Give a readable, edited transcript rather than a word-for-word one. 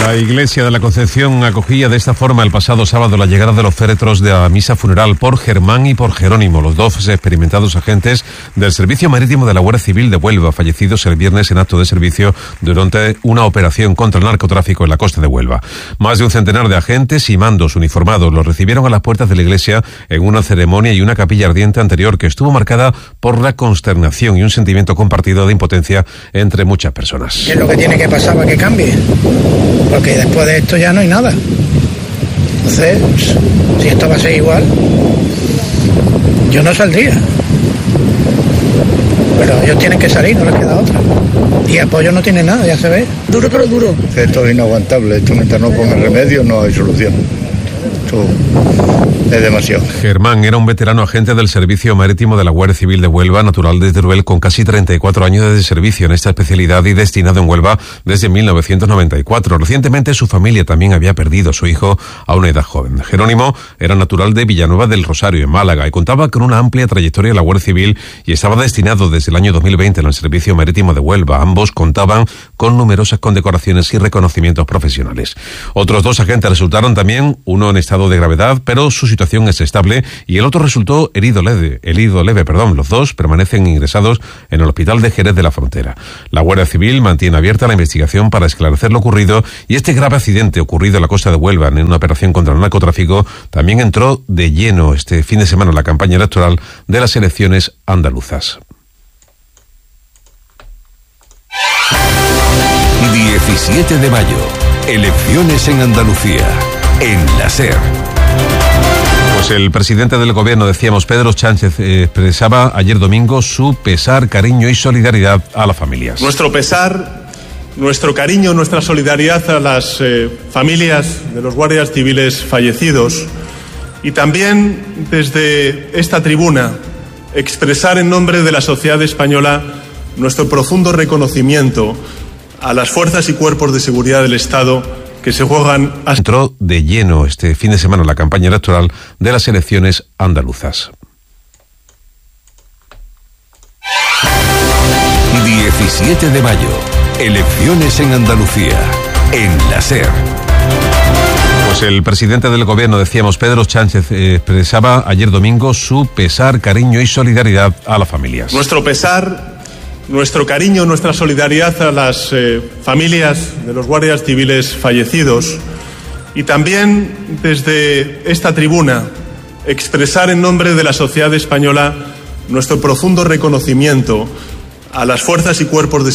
La Iglesia de la Concepción acogía de esta forma el pasado sábado la llegada de los féretros de la misa funeral por Germán y por Jerónimo, los dos experimentados agentes del Servicio Marítimo de la Guardia Civil de Huelva, fallecidos el viernes en acto de servicio durante una operación contra el narcotráfico en la costa de Huelva. Más de un centenar de agentes y mandos uniformados los recibieron a las puertas de la iglesia en una ceremonia y una capilla ardiente anterior que estuvo marcada por la consternación y un sentimiento compartido de impotencia entre muchas personas. ¿Qué es lo que tiene que pasar para que cambie? Porque después de esto ya no hay nada. Entonces, si esto va a ser igual, yo no saldría. Pero ellos tienen que salir, no les queda otra. Y apoyo no tiene nada, ya se ve. Duro pero duro. Esto es inaguantable, esto mientras no pongan remedio no hay solución. Esto es demasiado. Germán era un veterano agente del Servicio Marítimo de la Guardia Civil de Huelva, natural de Teruel, con casi 34 años de servicio en esta especialidad y destinado en Huelva desde 1994. Recientemente su familia también había perdido a su hijo a una edad joven. Jerónimo era natural de Villanueva del Rosario, en Málaga, y contaba con una amplia trayectoria en la Guardia Civil y estaba destinado desde el año 2020 en el Servicio Marítimo de Huelva. Ambos contaban con numerosas condecoraciones y reconocimientos profesionales. Otros dos agentes resultaron también, uno en estado de gravedad, pero su situación es estable, y el otro resultó herido leve. Los dos permanecen ingresados en el Hospital de Jerez de la Frontera. La Guardia Civil mantiene abierta la investigación para esclarecer lo ocurrido, y este grave accidente ocurrido en la costa de Huelva en una operación contra el narcotráfico también entró de lleno este fin de semana en la campaña electoral de las elecciones andaluzas. 17 de mayo. Elecciones en Andalucía. En la SER. Pues el presidente del gobierno, decíamos, Pedro Sánchez, expresaba ayer domingo su pesar, cariño y solidaridad a las familias. Nuestro pesar, nuestro cariño, nuestra solidaridad a las familias de los guardias civiles fallecidos, y también desde esta tribuna expresar en nombre de la sociedad española nuestro profundo reconocimiento a las fuerzas y cuerpos de seguridad del Estado que se juegan. Entró de lleno este fin de semana en la campaña electoral de las elecciones andaluzas. 17 de mayo. Elecciones en Andalucía. En la SER. Pues el presidente del gobierno, decíamos, Pedro Sánchez, expresaba ayer domingo su pesar, cariño y solidaridad a las familias. Nuestro pesar, nuestro cariño, nuestra solidaridad a las familias de los guardias civiles fallecidos, y también desde esta tribuna expresar en nombre de la sociedad española nuestro profundo reconocimiento a las fuerzas y cuerpos de